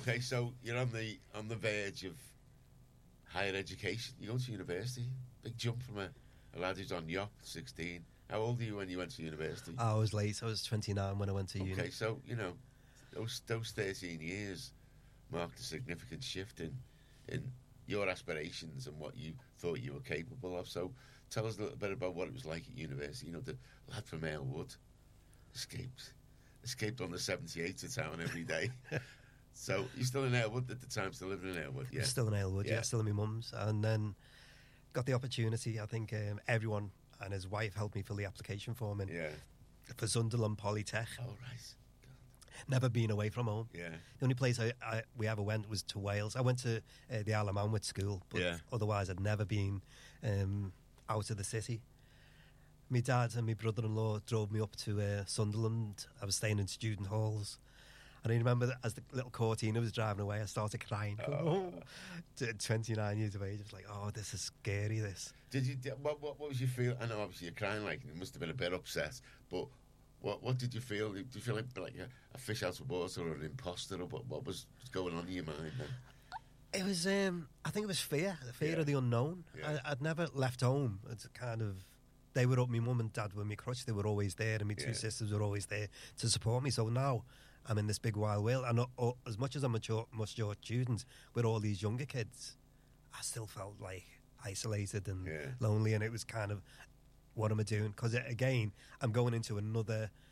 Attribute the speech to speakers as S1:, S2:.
S1: Okay, so you're on the verge of higher education. You go to university. Big jump from a lad who's on yacht, 16. How old are you when you went to university?
S2: I was late. I was 29 when I went to uni.
S1: Okay, so those 13 years marked a significant shift in your aspirations and what you thought you were capable of. So tell us a little bit about what it was like at university. The lad from Aylwood escaped on the 78 to town every day. So you're still in Aylwood at the time, still living in Aylwood, yeah?
S2: Still in Aylwood, yeah, still in my mum's. And then got the opportunity. I think everyone and his wife helped me fill the application form in for Sunderland Polytech.
S1: Oh, right.
S2: Never been away from home.
S1: Yeah.
S2: The only place we ever went was to Wales. I went to the Isle of Man with school, but otherwise I'd never been out of the city. My dad and my brother-in-law drove me up to Sunderland. I was staying in student halls. And I remember that as the little Cortina was driving away, I started crying. To 29 years of age, I was like, oh, this is scary, this.
S1: What was your feel? I know obviously you're crying, like, you must have been a bit upset, but what did you feel? Did you feel like a fish out of water or an imposter, or what was going on in your mind then?
S2: It was, I think it was fear of the unknown.
S1: Yeah.
S2: I'd never left home. It's kind of, they were up, my mum and dad were my crutch, they were always there, and my two sisters were always there to support me. So now I'm in this big wild world, and as much as I'm a mature student with all these younger kids, I still felt like isolated and lonely, and it was kind of, what am I doing? Because again, I'm going into another